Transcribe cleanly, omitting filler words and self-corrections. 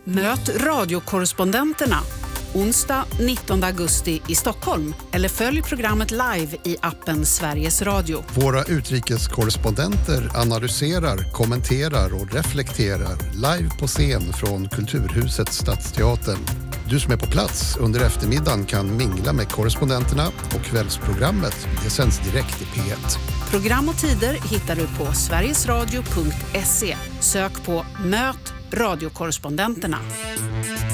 Möt radiokorrespondenterna onsdag 19 augusti i Stockholm eller följ programmet live i appen Sveriges Radio. Våra utrikeskorrespondenter analyserar, kommenterar och reflekterar live på scen från Kulturhuset Stadsteatern. Du som är på plats under eftermiddagen kan mingla med korrespondenterna och kvällsprogrammet det sänds direkt i P1. Program och tider hittar du på sverigesradio.se. Sök på Möt radiokorrespondenterna.